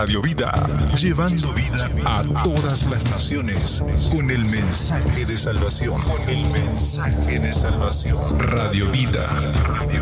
Radio Vida, llevando vida a todas las naciones con el mensaje de salvación. Radio Vida.